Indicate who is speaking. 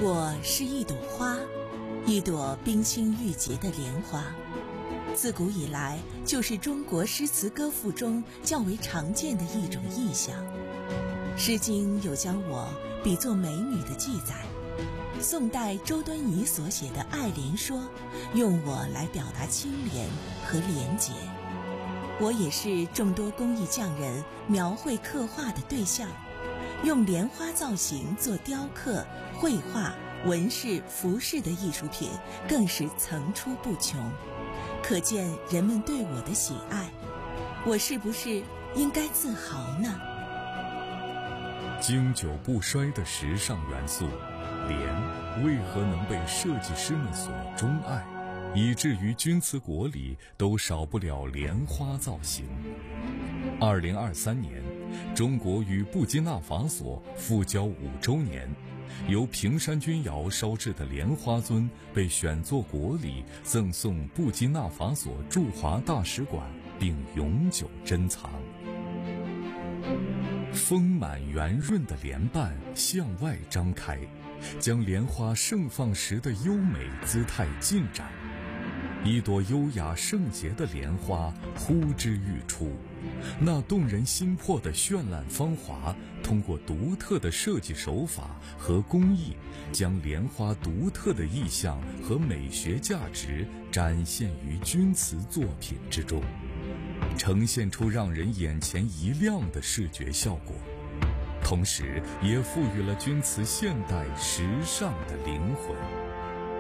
Speaker 1: 我是一朵花，一朵冰清玉洁的莲花，自古以来就是中国诗词歌赋中较为常见的一种意象。诗经有将我比作美女的记载，宋代周敦颐所写的《爱莲说》用我来表达清廉和廉洁。我也是众多工艺匠人描绘刻画的对象，用莲花造型做雕刻、绘画、纹饰、服饰的艺术品更是层出不穷，可见人们对我的喜爱。我是不是应该自豪呢？
Speaker 2: 经久不衰的时尚元素莲，为何能被设计师们所钟爱，以至于钧瓷国里都少不了莲花造型？2023年，中国与布基纳法索复交5周年，由平山钧窑烧制的莲花尊被选作国礼，赠送布基纳法索驻华大使馆，并永久珍藏。丰满圆润的莲瓣向外张开，将莲花盛放时的优美姿态尽展。一朵优雅圣洁的莲花呼之欲出，那动人心魄的绚烂芳华，通过独特的设计手法和工艺，将莲花独特的意象和美学价值展现于钧瓷作品之中，呈现出让人眼前一亮的视觉效果，同时也赋予了钧瓷现代时尚的灵魂。